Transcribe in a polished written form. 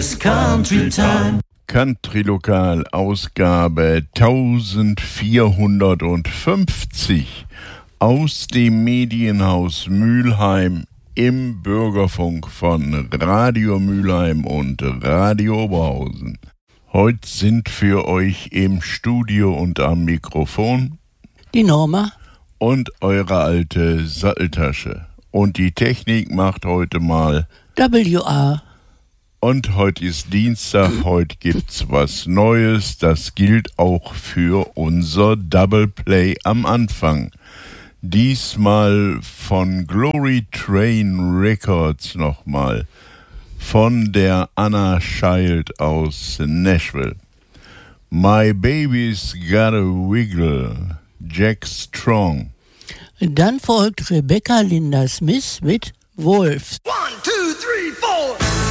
It's Country Time. Country Lokal, Ausgabe 1450 aus dem Medienhaus Mülheim im Bürgerfunk von Radio Mülheim und Radio Oberhausen. Heute sind für euch im Studio und am Mikrofon die Norma und eure alte Satteltasche. Und die Technik macht heute mal WA. Und heute ist Dienstag, heute gibt's was Neues. Das gilt auch für unser Double Play am Anfang. Diesmal von Glory Train Records nochmal. Von der Anna Child aus Nashville. My Baby's Got a Wiggle, Jack Strong. Dann folgt Rebecca Linda Smith mit Wolf.